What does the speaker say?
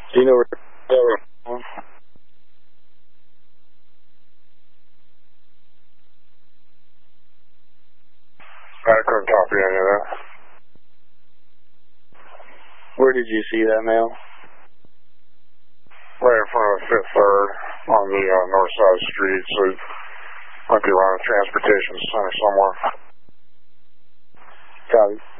Do you know where? I couldn't copy any of that. Where did you see that mail? Right in front of Fifth Third on the north side of the street, so it might be around a transportation center somewhere. Copy.